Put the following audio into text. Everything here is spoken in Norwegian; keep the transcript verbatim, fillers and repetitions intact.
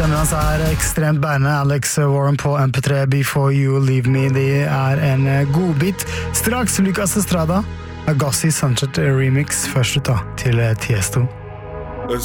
Stemmen hans er ekstremt bærende. Alex Warren på M P tre, Before You Leave Me. Det er en godbit. Straks Lucas Estrada, Agassi Sunset Remix, først ut da til Tiesto.